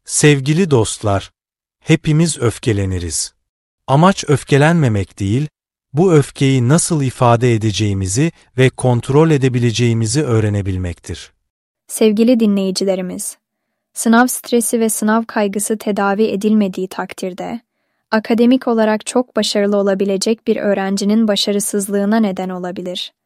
Sevgili dostlar, hepimiz öfkeleniriz. Amaç öfkelenmemek değil, bu öfkeyi nasıl ifade edeceğimizi ve kontrol edebileceğimizi öğrenebilmektir. Sevgili dinleyicilerimiz, sınav stresi ve sınav kaygısı tedavi edilmediği takdirde, akademik olarak çok başarılı olabilecek bir öğrencinin başarısızlığına neden olabilir.